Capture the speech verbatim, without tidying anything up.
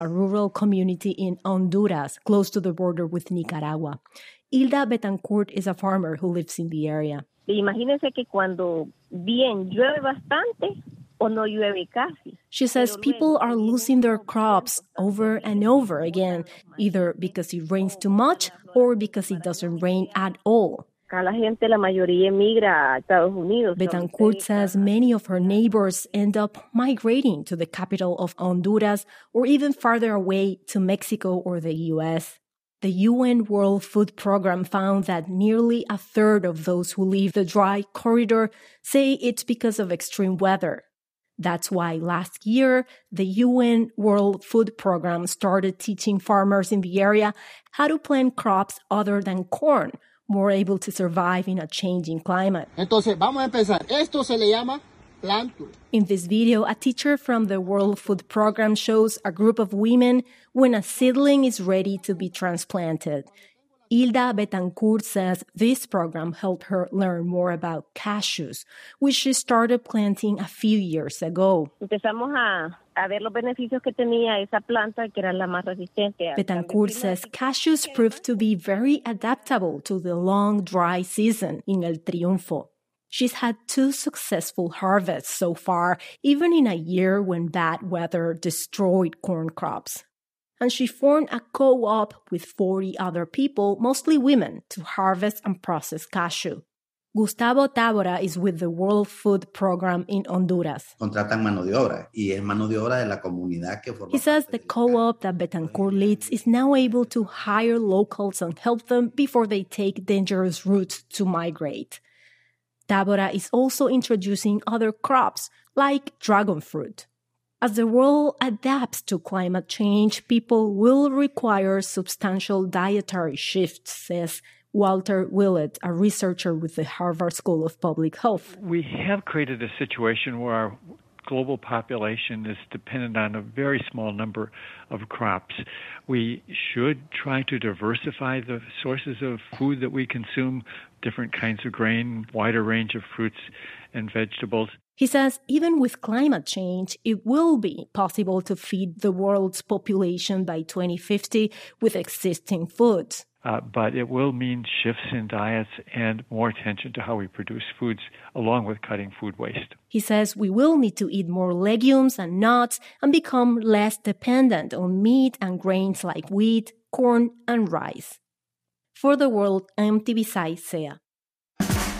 a rural community in Honduras, close to the border with Nicaragua. Hilda Betancourt is a farmer who lives in the area. Imagínense que cuando bien llueve bastante o no llueve casi. She says people are losing their crops over and over again, either because it rains too much or because it doesn't rain at all. Acá la gente, la mayoría emigra a Estados Unidos. Betancourt says many of her neighbors end up migrating to the capital of Honduras or even farther away to Mexico or the U S. The U N World Food Program found that nearly a third of those who leave the dry corridor say it's because of extreme weather. That's why last year, the U N World Food Program started teaching farmers in the area how to plant crops other than corn, more able to survive in a changing climate. Entonces, vamos a empezar. Esto se le llama plántulo. In this video, a teacher from the World Food Program shows a group of women when a seedling is ready to be transplanted. Hilda Betancourt says this program helped her learn more about cashews, which she started planting a few years ago. Empezamos a, a ver los beneficios que tenía esa planta, que era la más resistente. Betancourt says cashews proved to be very adaptable to the long, dry season in El Triunfo. She's had two successful harvests so far, even in a year when bad weather destroyed corn crops. And she formed a co-op with forty other people, mostly women, to harvest and process cashew. Gustavo Tábora is with the World Food Program in Honduras. Contratan mano de obra, y es mano de obra de la comunidad que forma. He says the co-op that Betancourt leads is now able to hire locals and help them before they take dangerous routes to migrate. Tábora is also introducing other crops, like dragon fruit. As the world adapts to climate change, people will require substantial dietary shifts, says Walter Willett, a researcher with the Harvard School of Public Health. We have created a situation where our global population is dependent on a very small number of crops. We should try to diversify the sources of food that we consume, different kinds of grain, wider range of fruits and vegetables. He says even with climate change, it will be possible to feed the world's population by twenty fifty with existing foods. Uh, but it will mean shifts in diets and more attention to how we produce foods, along with cutting food waste. He says we will need to eat more legumes and nuts and become less dependent on meat and grains like wheat, corn, and rice. For the world, I'm Tibisay Sea.